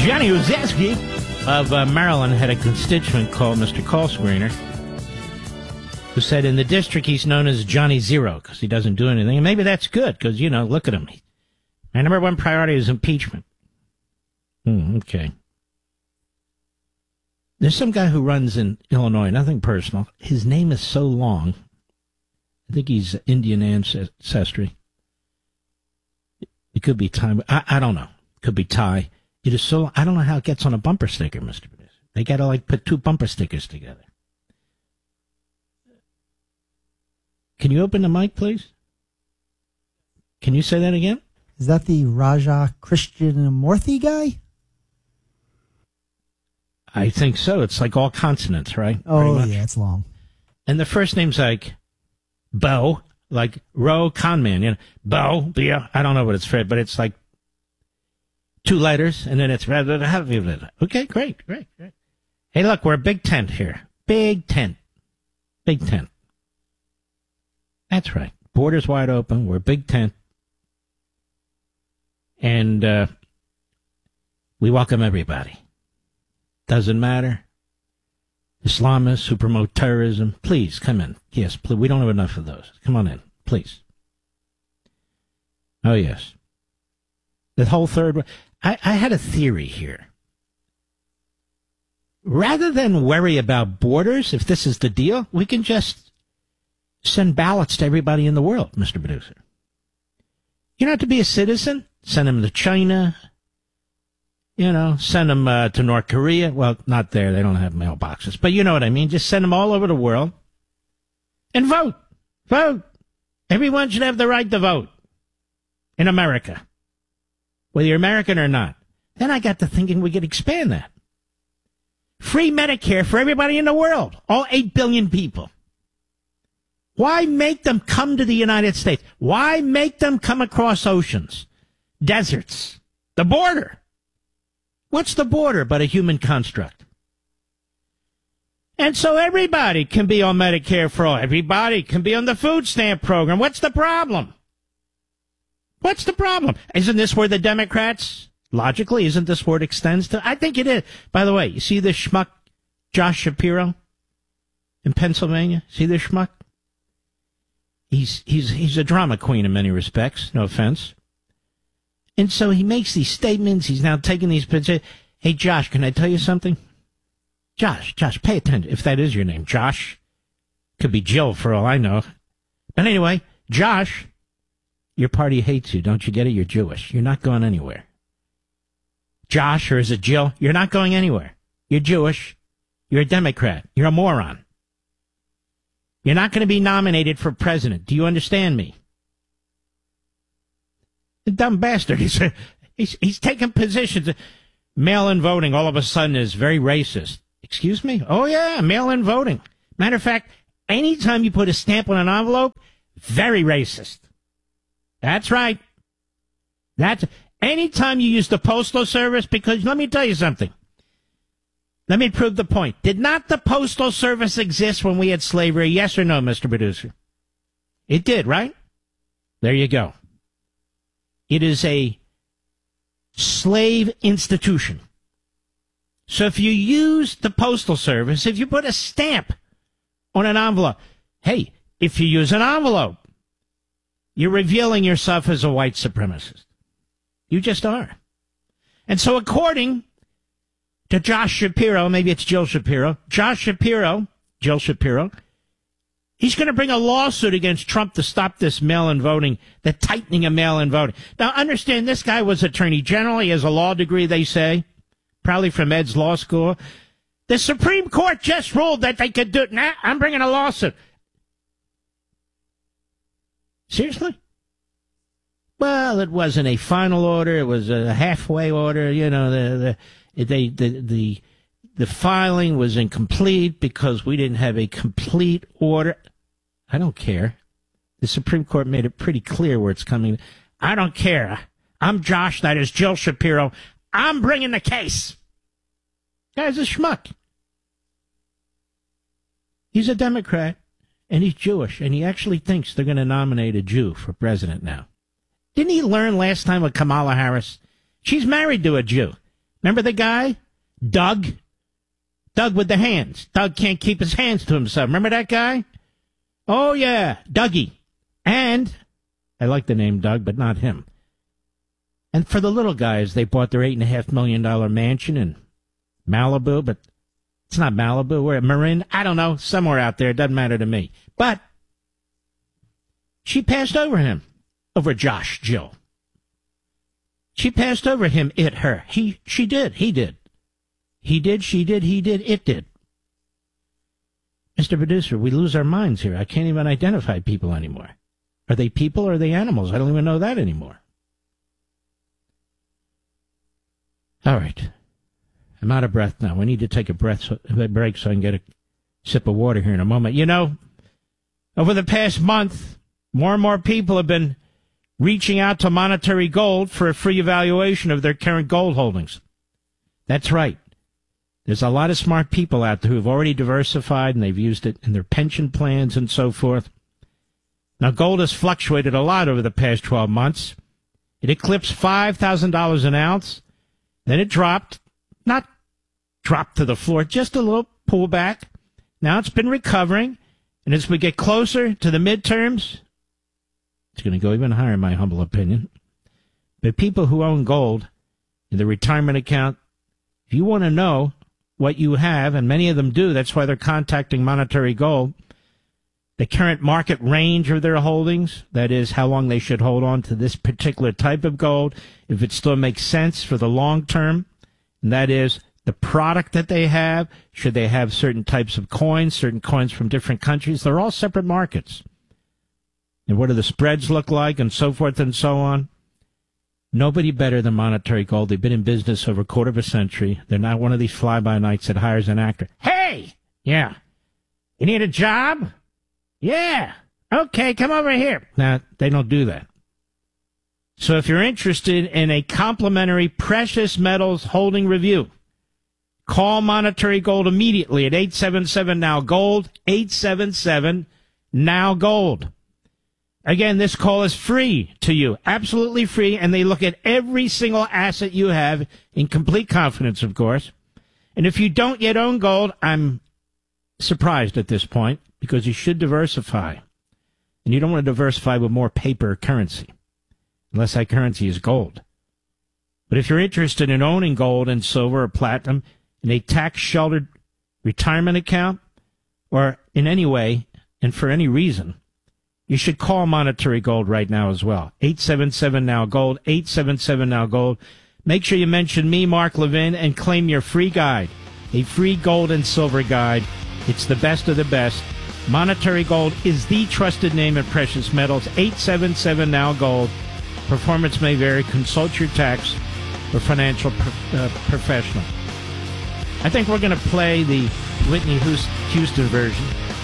Johnny Uzeski of Maryland had a constituent called Mr. Call Screener who said in the district he's known as Johnny Zero because he doesn't do anything. And maybe that's good because, you know, look at him. My number one priority is impeachment. Okay. There's some guy who runs in Illinois, nothing personal. His name is so long. I think he's Indian ancestry. It could be Thai. I don't know. It could be Thai. It is so. I don't know how it gets on a bumper sticker, Mr. Producer. They got to like put two bumper stickers together. Can you open the mic, please? Can you say that again? Is that the Raja Krishnamurthy guy? I think so. It's like all consonants, right? Oh, yeah, it's long. And the first name's like Bo, like Ro Conman, you know, Bo, yeah, I don't know what it's for, but it's like two letters, and then it's okay, great. Hey, look, we're a big tent here. Big tent. That's right. Borders wide open. We're a big tent. And we welcome everybody. Doesn't matter. Islamists who promote terrorism, please come in. Yes, please. We don't have enough of those. Come on in, please. Oh, yes. The whole third. I had a theory here. Rather than worry about borders, if this is the deal, we can just send ballots to everybody in the world, Mr. Producer. You don't have to be a citizen. Send them to China. You know, send them to North Korea. Well, not there. They don't have mailboxes. But you know what I mean. Just send them all over the world and vote. Vote. Everyone should have the right to vote in America, whether you're American or not. Then I got to thinking we could expand that. Free Medicare for everybody in the world, all 8 billion people. Why make them come to the United States? Why make them come across oceans, deserts, the border? What's the border but a human construct? And so everybody can be on Medicare for all. Everybody can be on the food stamp program. What's the problem? What's the problem? Isn't this where the Democrats, logically, isn't this where it extends to? I think it is. By the way, you see this schmuck, Josh Shapiro, in Pennsylvania? See this schmuck? He's a drama queen in many respects, no offense. And so he makes these statements. He's now taking these pictures. Hey, Josh, can I tell you something? Josh, pay attention. If that is your name, Josh. Could be Jill for all I know. But anyway, Josh, your party hates you. Don't you get it? You're Jewish. You're not going anywhere. Josh, or is it Jill? You're not going anywhere. You're Jewish. You're a Democrat. You're a moron. You're not going to be nominated for president. Do you understand me? The dumb bastard. He's taking positions. Mail-in voting all of a sudden is very racist. Excuse me? Oh, yeah, mail-in voting. Matter of fact, anytime you put a stamp on an envelope, very racist. That's right. Anytime you use the Postal Service, because let me tell you something. Let me prove the point. Did not the Postal Service exist when we had slavery? Yes or no, Mr. Producer? It did, right? There you go. It is a slave institution. So if you use the Postal Service, if you put a stamp on an envelope, hey, if you use an envelope, you're revealing yourself as a white supremacist. You just are. And so according to Josh Shapiro, maybe it's Jill Shapiro, Jill Shapiro, he's going to bring a lawsuit against Trump to stop this mail-in voting, the tightening of mail-in voting. Now, understand, this guy was attorney general. He has a law degree, they say, probably from Ed's Law School. The Supreme Court just ruled that they could do it. Nah, I'm bringing a lawsuit. Seriously? Well, it wasn't a final order. It was a halfway order. You know, the filing was incomplete because we didn't have a complete order. I don't care. The Supreme Court made it pretty clear where it's coming. I don't care. I'm Josh. That is Jill Shapiro. I'm bringing the case. Guy's a schmuck. He's a Democrat, and he's Jewish, and he actually thinks they're going to nominate a Jew for president now. Didn't he learn last time with Kamala Harris? She's married to a Jew. Remember the guy? Doug? Doug with the hands. Doug can't keep his hands to himself. Remember that guy? Oh, yeah, Dougie. And, I like the name Doug, but not him. And for the little guys, they bought their $8.5 million mansion in Malibu, but it's not Malibu. We're at Marin. I don't know. Somewhere out there. It doesn't matter to me. But she passed over him. Over Josh, Jill. She passed over him, it, her. She did. He did. He did, she did, he did, it did. Mr. Producer, we lose our minds here. I can't even identify people anymore. Are they people or are they animals? I don't even know that anymore. All right. I'm out of breath now. We need to take a break so I can get a sip of water here in a moment. You know, over the past month, more and more people have been reaching out to Monetary Gold for a free evaluation of their current gold holdings. That's right. There's a lot of smart people out there who have already diversified, and they've used it in their pension plans and so forth. Now, gold has fluctuated a lot over the past 12 months. It eclipsed $5,000 an ounce. Then it dropped, not dropped to the floor, just a little pullback. Now it's been recovering, and as we get closer to the midterms, it's going to go even higher, in my humble opinion. But people who own gold in the retirement account, if you want to know what you have, and many of them do, that's why they're contacting Monetary Gold, the current market range of their holdings, that is, how long they should hold on to this particular type of gold, if it still makes sense for the long term, and that is the product that they have, should they have certain types of coins, certain coins from different countries, they're all separate markets. And what do the spreads look like, and so forth and so on. Nobody better than Monetary Gold. They've been in business over a quarter of a century. They're not one of these fly-by-nights that hires an actor. Hey! Yeah. You need a job? Yeah. Okay, come over here. Now, they don't do that. So if you're interested in a complimentary precious metals holding review, call Monetary Gold immediately at 877-NOW-GOLD, 877-NOW-GOLD. Again, this call is free to you, absolutely free, and they look at every single asset you have in complete confidence, of course. And if you don't yet own gold, I'm surprised at this point, because you should diversify. And you don't want to diversify with more paper currency, unless that currency is gold. But if you're interested in owning gold and silver or platinum in a tax-sheltered retirement account, or in any way and for any reason, you should call Monetary Gold right now as well. 877-NOW-GOLD, 877-NOW-GOLD. Make sure you mention me, Mark Levin, and claim your free guide, a free gold and silver guide. It's the best of the best. Monetary Gold is the trusted name in precious metals. 877-NOW-GOLD. Performance may vary. Consult your tax or financial professional. I think we're going to play the Whitney Houston version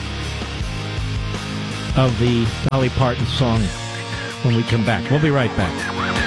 of the Dolly Parton song when we come back. We'll be right back.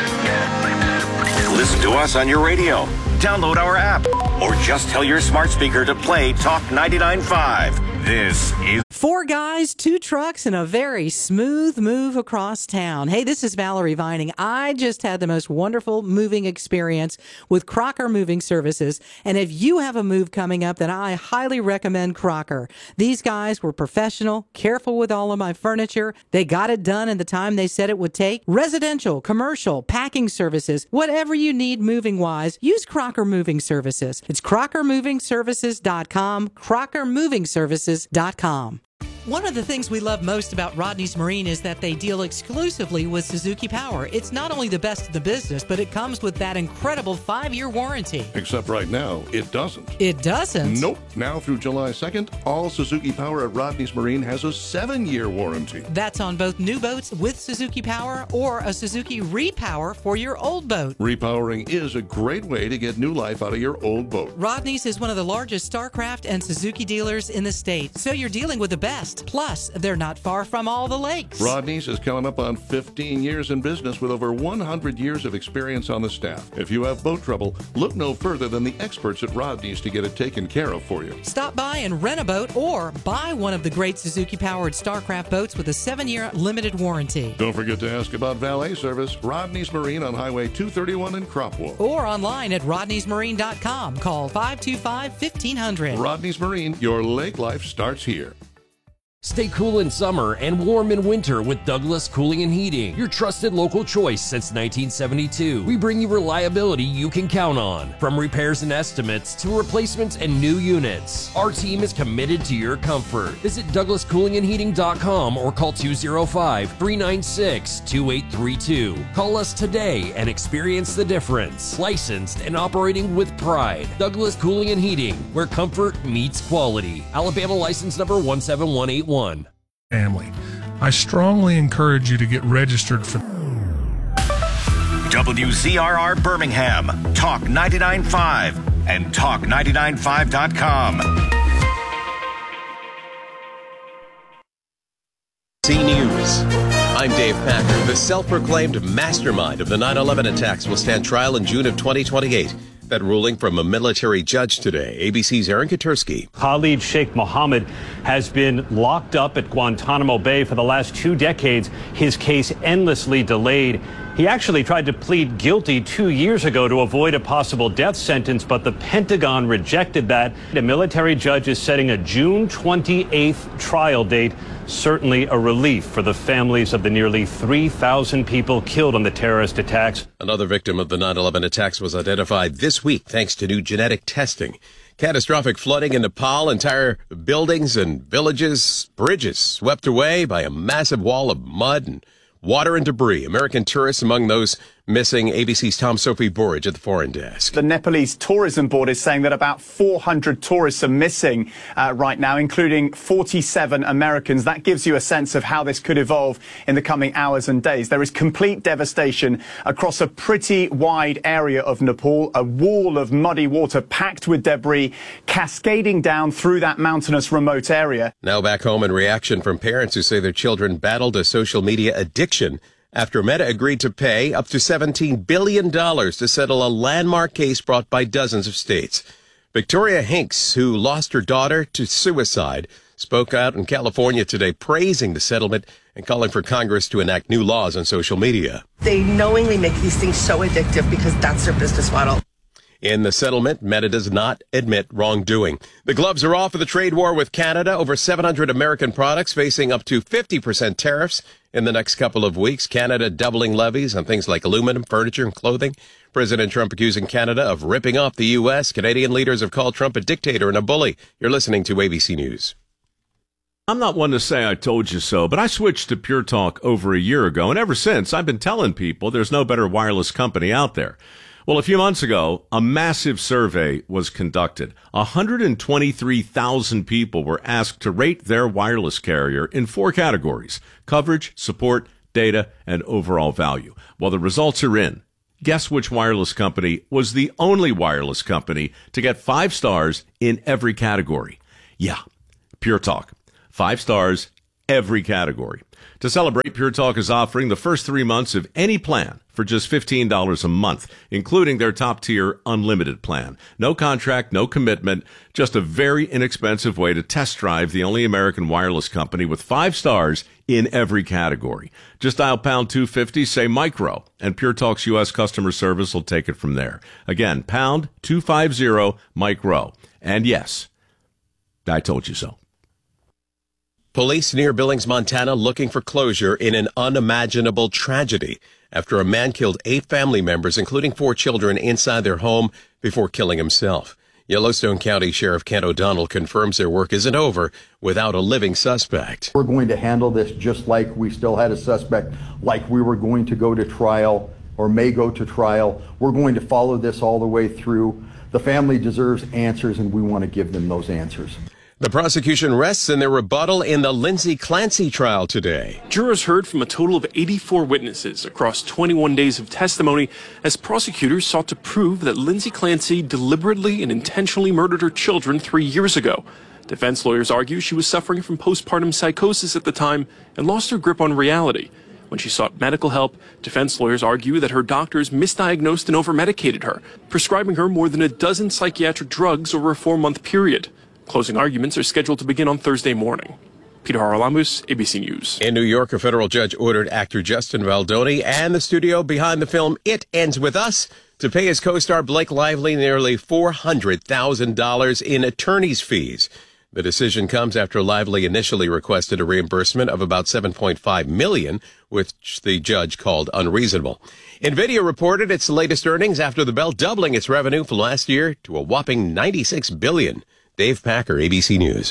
Listen to us on your radio. Download our app. Or just tell your smart speaker to play Talk 99.5. This is 4 guys, 2 trucks, and a very smooth move across town. Hey, this is Valerie Vining. I just had the most wonderful moving experience with Crocker Moving Services. And if you have a move coming up, then I highly recommend Crocker. These guys were professional, careful with all of my furniture. They got it done in the time they said it would take. Residential, commercial, packing services, whatever you need moving-wise, use Crocker Moving Services. It's crockermovingservices.com, crockermovingservices.com. One of the things we love most about Rodney's Marine is that they deal exclusively with Suzuki Power. It's not only the best in the business, but it comes with that incredible 5-year warranty. Except right now, it doesn't. It doesn't? Nope. Now through July 2nd, all Suzuki Power at Rodney's Marine has a 7-year warranty. That's on both new boats with Suzuki Power or a Suzuki Repower for your old boat. Repowering is a great way to get new life out of your old boat. Rodney's is one of the largest StarCraft and Suzuki dealers in the state, so you're dealing with the best. best. Plus, they're not far from all the lakes. Rodney's is coming up on 15 years in business with over 100 years of experience on the staff. If you have boat trouble, look no further than the experts at Rodney's to get it taken care of for you. Stop by and rent a boat or buy one of the great Suzuki-powered Starcraft boats with a 7-year limited warranty. Don't forget to ask about valet service. Rodney's Marine on Highway 231 in Cropwell. Or online at rodneysmarine.com. Call 525-1500. Rodney's Marine, your lake life starts here. Stay cool in summer and warm in winter with Douglas Cooling and Heating, your trusted local choice since 1972. We bring you reliability you can count on, from repairs and estimates to replacements and new units. Our team is committed to your comfort. Visit DouglasCoolingandHeating.com or call 205-396-2832. Call us today and experience the difference. Licensed and operating with pride. Douglas Cooling and Heating, where comfort meets quality. Alabama license number 17181. Family. I strongly encourage you to get registered for WZRR Birmingham, Talk 99.5 and Talk995.com. C News. I'm Dave Packer. The self-proclaimed mastermind of the 9/11 attacks will stand trial in June of 2028. That ruling from a military judge today. ABC's Aaron Katersky. Khalid Sheikh Mohammed has been locked up at Guantanamo Bay for the last 2 decades. His case endlessly delayed. He actually tried to plead guilty 2 years ago to avoid a possible death sentence, but the Pentagon rejected that. A military judge is setting a June 28th trial date. Certainly a relief for the families of the nearly 3,000 people killed on the terrorist attacks. Another victim of the 9/11 attacks was identified this week thanks to new genetic testing. Catastrophic flooding in Nepal, entire buildings and villages, bridges swept away by a massive wall of mud and water and debris. American tourists among those missing. ABC's Tom Sophie Borage at the foreign desk. The Nepalese Tourism Board is saying that about 400 tourists are missing right now, including 47 Americans. That gives you a sense of how this could evolve in the coming hours and days. There is complete devastation across a pretty wide area of Nepal, a wall of muddy water packed with debris cascading down through that mountainous remote area. Now back home, in reaction from parents who say their children battled a social media addiction after Meta agreed to pay up to $17 billion to settle a landmark case brought by dozens of states. Victoria Hinks, who lost her daughter to suicide, spoke out in California today praising the settlement and calling for Congress to enact new laws on social media. They knowingly make these things so addictive because that's their business model. In the settlement, Meta does not admit wrongdoing. The gloves are off for the trade war with Canada. Over 700 American products facing up to 50% tariffs in the next couple of weeks. Canada doubling levies on things like aluminum, furniture, and clothing. President Trump accusing Canada of ripping off the U.S. Canadian leaders have called Trump a dictator and a bully. You're listening to ABC News. I'm not one to say I told you so, but I switched to Pure Talk over a year ago, and ever since, I've been telling people there's no better wireless company out there. Well, a few months ago, a massive survey was conducted. 123,000 people were asked to rate their wireless carrier in 4 categories: coverage, support, data, and overall value. Well, the results are in. Guess which wireless company was the only wireless company to get 5 stars in every category? Yeah, Pure Talk. 5 stars, every category. To celebrate, Pure Talk is offering the first 3 months of any plan for just $15 a month, including their top-tier unlimited plan. No contract, no commitment, just a very inexpensive way to test drive the only American wireless company with 5 stars in every category. Just dial pound 250, say micro, and Pure Talk's U.S. customer service will take it from there. Again, pound 250 micro. And yes, I told you so. Police near Billings, Montana, looking for closure in an unimaginable tragedy after a man killed 8 family members, including 4 children, inside their home before killing himself. Yellowstone County Sheriff Kent O'Donnell confirms their work isn't over without a living suspect. We're going to handle this just like we still had a suspect, like we were going to go to trial or may go to trial. We're going to follow this all the way through. The family deserves answers, and we want to give them those answers. The prosecution rests in their rebuttal in the Lindsay Clancy trial today. Jurors heard from a total of 84 witnesses across 21 days of testimony as prosecutors sought to prove that Lindsay Clancy deliberately and intentionally murdered her children 3 years ago. Defense lawyers argue she was suffering from postpartum psychosis at the time and lost her grip on reality. When she sought medical help, defense lawyers argue that her doctors misdiagnosed and overmedicated her, prescribing her more than a dozen psychiatric drugs over a 4-month period. Closing arguments are scheduled to begin on Thursday morning. Peter Haralamus, ABC News. In New York, a federal judge ordered actor Justin Baldoni and the studio behind the film It Ends With Us to pay his co-star Blake Lively nearly $400,000 in attorney's fees. The decision comes after Lively initially requested a reimbursement of about $7.5 million, which the judge called unreasonable. NVIDIA reported its latest earnings after the bell doubling its revenue from last year to a whopping $96 billion. Dave Packer, ABC News.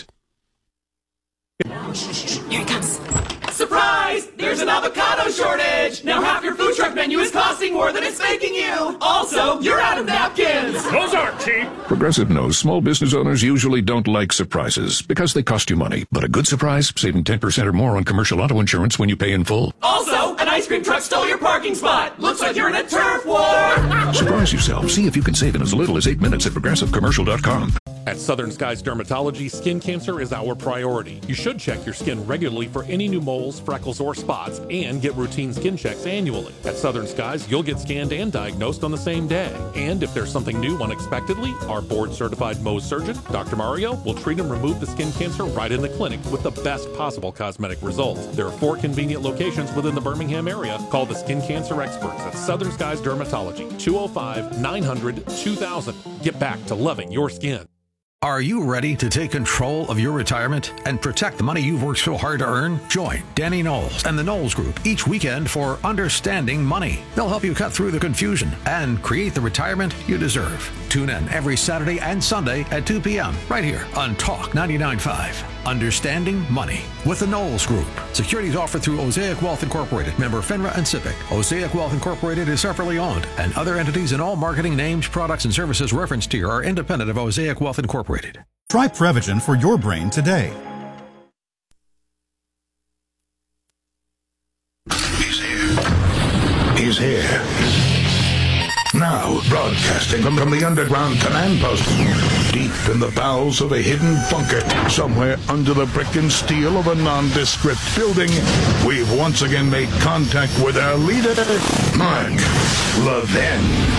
Here it comes. Surprise! There's an avocado shortage! Now half your food truck menu is costing more than it's making you! Also, you're out of napkins! Those aren't cheap! Progressive knows small business owners usually don't like surprises because they cost you money. But a good surprise, saving 10% or more on commercial auto insurance when you pay in full. Also, an ice cream truck stole your parking spot! Looks like you're in a turf war! Surprise yourself. See if you can save in as little as 8 minutes at progressivecommercial.com. At Southern Skies Dermatology, skin cancer is our priority. You should check your skin regularly for any new moles, freckles, or spots, and get routine skin checks annually. At Southern Skies, you'll get scanned and diagnosed on the same day. And if there's something new unexpectedly, our board-certified Mohs surgeon, Dr. Mario, will treat and remove the skin cancer right in the clinic with the best possible cosmetic results. There are 4 convenient locations within the Birmingham area. Call the skin cancer experts at Southern Skies Dermatology, 205-900-2000. Get back to loving your skin. Are you ready to take control of your retirement and protect the money you've worked so hard to earn? Join Danny Knowles and the Knowles Group each weekend for Understanding Money. They'll help you cut through the confusion and create the retirement you deserve. Tune in every Saturday and Sunday at 2 p.m. right here on Talk 99.5. Understanding Money with the Knowles Group. Securities offered through Osaic Wealth Incorporated, member FINRA and SIPC. Osaic Wealth Incorporated is separately owned, and other entities and all marketing names, products, and services referenced here are independent of Osaic Wealth Incorporated. Try Prevagen for your brain today. He's here. He's here. Now, broadcasting from the underground command post, deep in the bowels of a hidden bunker, somewhere under the brick and steel of a nondescript building, we've once again made contact with our leader, Mark Levin.